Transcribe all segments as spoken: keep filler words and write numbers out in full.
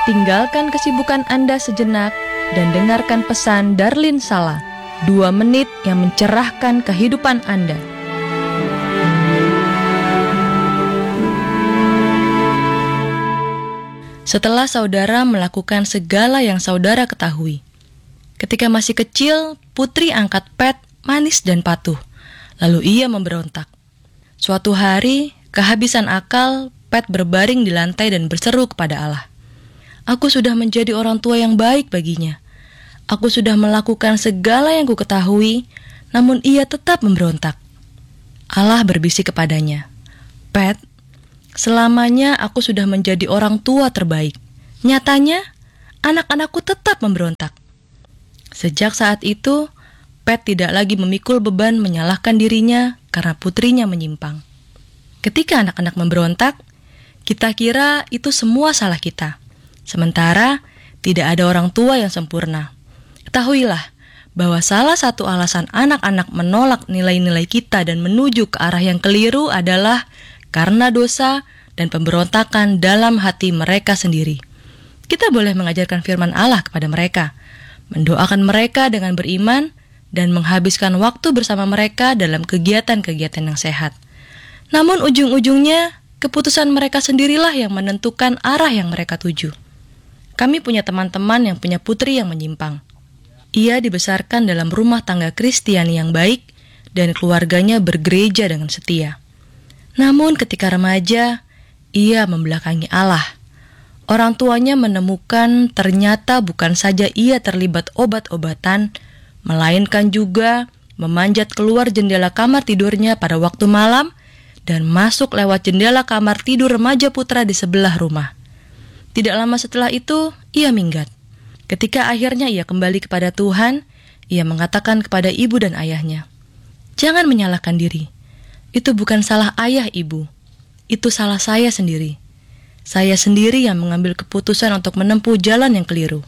Tinggalkan kesibukan Anda sejenak dan dengarkan pesan Darlin Sala, dua menit yang mencerahkan kehidupan Anda. Setelah saudara melakukan segala yang saudara ketahui, ketika masih kecil, putri angkat Pat manis dan patuh, lalu ia memberontak. Suatu hari, kehabisan akal, Pat berbaring di lantai dan berseru kepada Allah. Aku sudah menjadi orang tua yang baik baginya. Aku sudah melakukan segala yang ku ketahui, namun ia tetap memberontak. Allah berbisik kepadanya, Pat, selamanya aku sudah menjadi orang tua terbaik. Nyatanya, anak-anakku tetap memberontak. Sejak saat itu, Pat tidak lagi memikul beban menyalahkan dirinya karena putrinya menyimpang. Ketika anak-anak memberontak, kita kira itu semua salah kita. Sementara, tidak ada orang tua yang sempurna. Ketahuilah bahwa salah satu alasan anak-anak menolak nilai-nilai kita dan menuju ke arah yang keliru adalah karena dosa dan pemberontakan dalam hati mereka sendiri. Kita boleh mengajarkan firman Allah kepada mereka, mendoakan mereka dengan beriman, dan menghabiskan waktu bersama mereka dalam kegiatan-kegiatan yang sehat. Namun ujung-ujungnya, keputusan mereka sendirilah yang menentukan arah yang mereka tuju. Kami punya teman-teman yang punya putri yang menyimpang. Ia dibesarkan dalam rumah tangga Kristiani yang baik dan keluarganya bergereja dengan setia. Namun ketika remaja, ia membelakangi Allah. Orang tuanya menemukan ternyata bukan saja ia terlibat obat-obatan, melainkan juga memanjat keluar jendela kamar tidurnya pada waktu malam dan masuk lewat jendela kamar tidur remaja putra di sebelah rumah. Tidak lama setelah itu, ia minggat. Ketika akhirnya ia kembali kepada Tuhan, ia mengatakan kepada ibu dan ayahnya, "Jangan menyalahkan diri. Itu bukan salah ayah ibu. Itu salah saya sendiri. Saya sendiri yang mengambil keputusan untuk menempuh jalan yang keliru."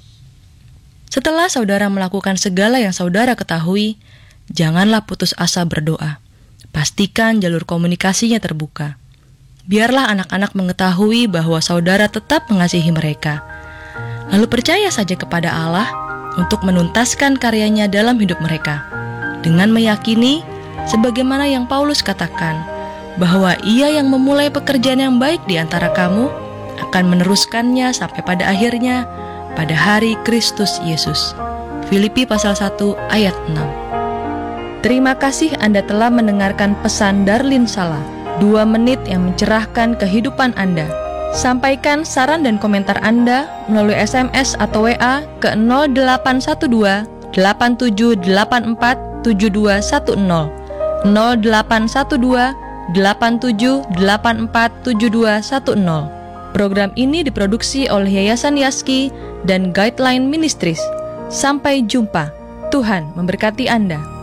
Setelah saudara melakukan segala yang saudara ketahui, janganlah putus asa berdoa. Pastikan jalur komunikasinya terbuka. Biarlah anak-anak mengetahui bahwa saudara tetap mengasihi mereka. Lalu percaya saja kepada Allah untuk menuntaskan karyanya dalam hidup mereka. Dengan meyakini, sebagaimana yang Paulus katakan, bahwa ia yang memulai pekerjaan yang baik di antara kamu, akan meneruskannya sampai pada akhirnya, pada hari Kristus Yesus. Filipi pasal satu ayat enam. Terima kasih Anda telah mendengarkan pesan Darlin Sala, dua menit yang mencerahkan kehidupan Anda. Sampaikan saran dan komentar Anda melalui S M S atau W A ke nol delapan satu dua delapan tujuh delapan empat tujuh dua satu nol nol delapan satu dua delapan tujuh delapan empat tujuh dua satu nol. Program ini diproduksi oleh Yayasan Yaski dan Guideline Ministries. Sampai jumpa. Tuhan memberkati Anda.